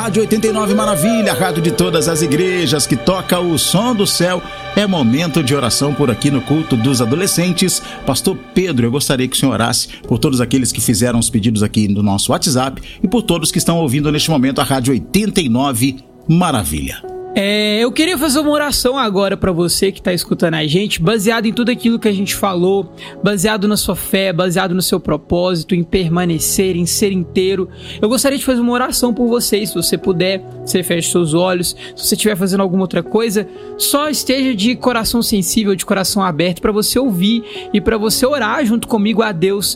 Rádio 89 Maravilha, a rádio de todas as igrejas que toca o som do céu. É momento de oração por aqui no culto dos adolescentes. Pastor Pedro, eu gostaria que o senhor orasse por todos aqueles que fizeram os pedidos aqui no nosso WhatsApp e por todos que estão ouvindo neste momento a Rádio 89 Maravilha. Eu queria fazer uma oração agora para você que está escutando a gente, baseado em tudo aquilo que a gente falou, baseado na sua fé, baseado no seu propósito, em permanecer, em ser inteiro. Eu gostaria de fazer uma oração por você. Se você puder, você feche seus olhos. Se você estiver fazendo alguma outra coisa, só esteja de coração sensível, de coração aberto, para você ouvir e para você orar junto comigo a Deus,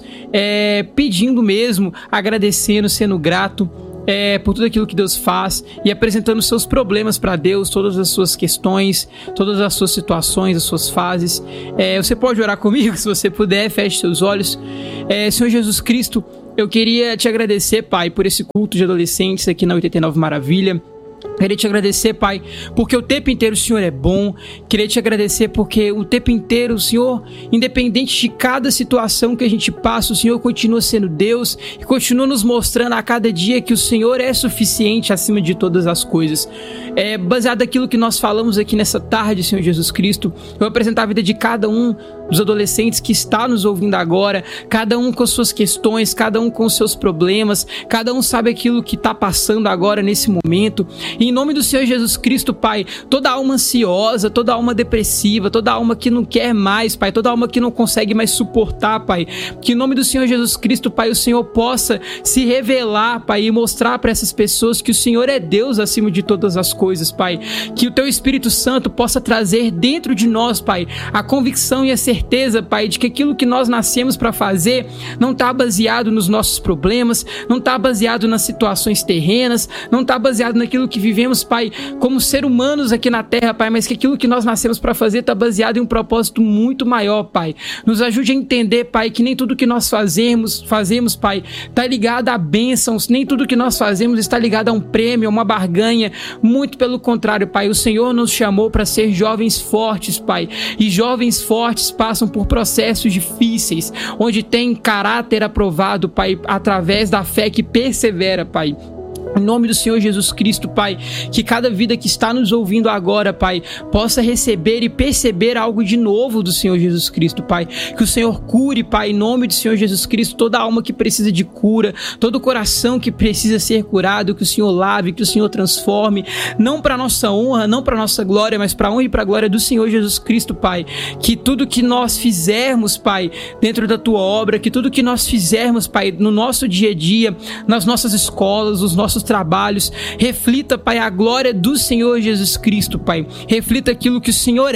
pedindo mesmo, agradecendo, sendo grato por tudo aquilo que Deus faz e apresentando seus problemas para Deus, todas as suas questões, todas as suas situações, as suas fases. Você pode orar comigo, se você puder, feche seus olhos. Senhor Jesus Cristo, eu queria te agradecer, Pai, por esse culto de adolescentes aqui na 89 Maravilha. Queria te agradecer, Pai, porque o tempo inteiro o Senhor é bom. Queria te agradecer porque o tempo inteiro o Senhor, independente de cada situação que a gente passa, o Senhor continua sendo Deus e continua nos mostrando a cada dia que o Senhor é suficiente acima de todas as coisas. Baseado naquilo que nós falamos aqui nessa tarde, Senhor Jesus Cristo, eu vou apresentar a vida de cada um dos adolescentes que está nos ouvindo agora, cada um com suas questões, cada um com seus problemas, cada um sabe aquilo que está passando agora nesse momento. E em nome do Senhor Jesus Cristo, Pai, toda alma ansiosa, toda alma depressiva, toda alma que não quer mais, Pai, toda alma que não consegue mais suportar, Pai, que em nome do Senhor Jesus Cristo, Pai, o Senhor possa se revelar, Pai, e mostrar para essas pessoas que o Senhor é Deus acima de todas as coisas, Pai, que o Teu Espírito Santo possa trazer dentro de nós, Pai, a convicção e a certeza, Pai, de que aquilo que nós nascemos para fazer não está baseado nos nossos problemas, não está baseado nas situações terrenas, não está baseado naquilo que vivemos, Pai, como ser humanos aqui na terra, Pai, mas que aquilo que nós nascemos para fazer está baseado em um propósito muito maior, Pai. Nos ajude a entender, Pai, que nem tudo que nós fazemos, Pai, está ligado a bênçãos, nem tudo que nós fazemos está ligado a um prêmio, a uma barganha. Muito pelo contrário, Pai, o Senhor nos chamou para ser jovens fortes, Pai, e jovens fortes passam por processos difíceis, onde tem caráter aprovado, Pai, através da fé que persevera, Pai. Em nome do Senhor Jesus Cristo, Pai, que cada vida que está nos ouvindo agora, Pai, possa receber e perceber algo de novo do Senhor Jesus Cristo, Pai. Que o Senhor cure, Pai, em nome do Senhor Jesus Cristo, toda alma que precisa de cura, todo coração que precisa ser curado, que o Senhor lave, que o Senhor transforme, não para nossa honra, não para nossa glória, mas para a honra e para a glória do Senhor Jesus Cristo, Pai. Que tudo que nós fizermos, Pai, dentro da Tua obra, que tudo que nós fizermos, Pai, no nosso dia a dia, nas nossas escolas, nos nossos trabalhos, reflita, Pai, a glória do Senhor Jesus Cristo, Pai. Reflita aquilo que o Senhor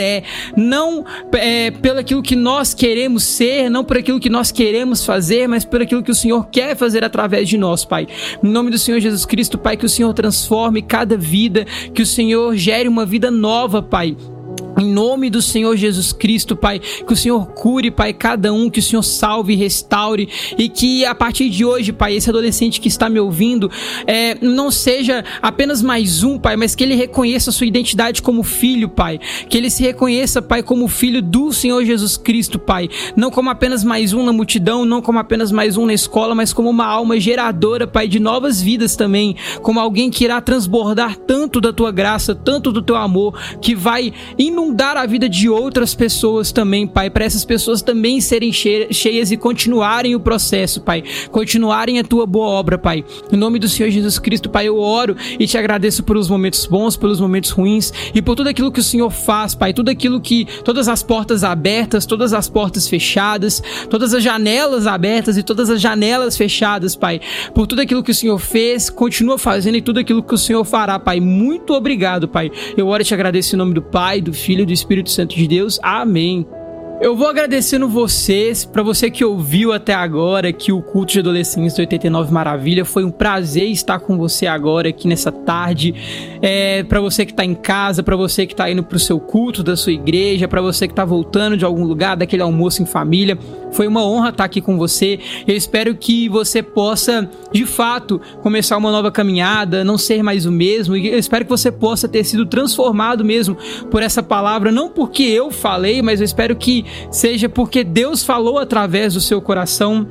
não pelo aquilo que nós queremos ser, não por aquilo que nós queremos fazer, mas por aquilo que o Senhor quer fazer através de nós, Pai. Em nome do Senhor Jesus Cristo, Pai, que o Senhor transforme cada vida, que o Senhor gere uma vida nova, Pai. Em nome do Senhor Jesus Cristo, Pai, que o Senhor cure, Pai, cada um, que o Senhor salve e restaure, e que a partir de hoje, Pai, esse adolescente que está me ouvindo, não seja apenas mais um, Pai, mas que ele reconheça a sua identidade como filho, Pai, que ele se reconheça, Pai, como filho do Senhor Jesus Cristo, Pai, não como apenas mais um na multidão, não como apenas mais um na escola, mas como uma alma geradora, Pai, de novas vidas também, como alguém que irá transbordar tanto da Tua graça, tanto do Teu amor, que vai inundar a vida de outras pessoas também, Pai, para essas pessoas também serem cheias e continuarem o processo, Pai, continuarem a Tua boa obra, Pai. Em nome do Senhor Jesus Cristo, Pai, eu oro e Te agradeço pelos momentos bons, pelos momentos ruins e por tudo aquilo que o Senhor faz, Pai, todas as portas abertas, todas as portas fechadas, todas as janelas abertas e todas as janelas fechadas, Pai, por tudo aquilo que o Senhor fez, continua fazendo e tudo aquilo que o Senhor fará, Pai. Muito obrigado, Pai. Eu oro e Te agradeço em nome do Pai, do Filho e do Espírito Santo de Deus. Amém. Eu vou agradecendo vocês, para você que ouviu até agora aqui o culto de adolescentes do 89 Maravilha. Foi um prazer estar com você agora aqui nessa tarde. Para você que está em casa, para você que está indo para o seu culto da sua igreja, para você que está voltando de algum lugar, daquele almoço em família. Foi uma honra estar aqui com você. Eu espero que você possa, de fato, começar uma nova caminhada, não ser mais o mesmo. E eu espero que você possa ter sido transformado mesmo por essa palavra, não porque eu falei, mas eu espero que seja porque Deus falou através do seu coração.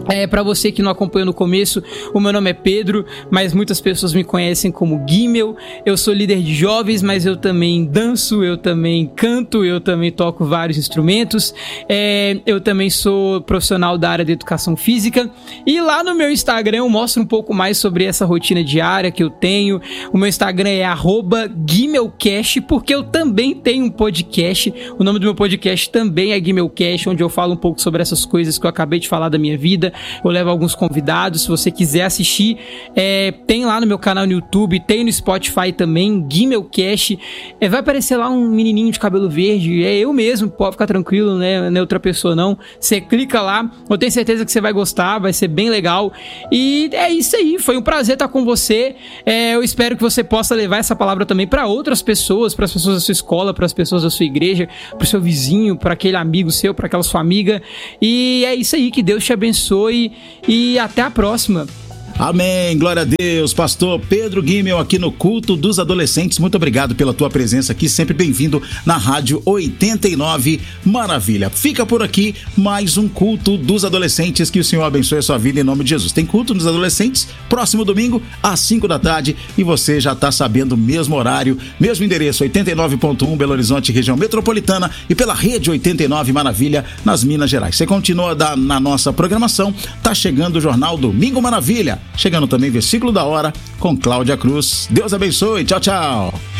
Para você que não acompanhou no começo, o meu nome é Pedro, mas muitas pessoas me conhecem como Guimel. Eu sou líder de jovens, mas eu também danço, eu também canto, eu também toco vários instrumentos. Eu também sou profissional da área de educação física. E lá no meu Instagram eu mostro um pouco mais sobre essa rotina diária que eu tenho. O meu Instagram é @GuimelCast, porque eu também tenho um podcast. O nome do meu podcast também é GuimelCast, onde eu falo um pouco sobre essas coisas que eu acabei de falar da minha vida. Eu levo alguns convidados, se você quiser assistir, tem lá no meu canal no YouTube, tem no Spotify também, GuimelCast. Vai aparecer lá um menininho de cabelo verde, é eu mesmo, pode ficar tranquilo, né? Não é outra pessoa não. Você clica lá, eu tenho certeza que você vai gostar, vai ser bem legal. E é isso aí, foi um prazer estar com você. Eu espero que você possa levar essa palavra também para outras pessoas, para as pessoas da sua escola, para as pessoas da sua igreja, para o seu vizinho, para aquele amigo seu, para aquela sua amiga. E é isso aí, que Deus te abençoe e até a próxima. Amém, glória a Deus. Pastor Pedro Guimel aqui no Culto dos Adolescentes, muito obrigado pela tua presença aqui, sempre bem-vindo na Rádio 89 Maravilha. Fica por aqui mais um Culto dos Adolescentes, que o Senhor abençoe a sua vida em nome de Jesus. Tem Culto dos Adolescentes próximo domingo às 5 da tarde e você já está sabendo o mesmo horário, mesmo endereço, 89.1 Belo Horizonte, região metropolitana, e pela Rede 89 Maravilha nas Minas Gerais. Você continua na nossa programação, tá chegando o Jornal Domingo Maravilha. Chegando também Versículo da Hora com Cláudia Cruz. Deus abençoe. Tchau, tchau.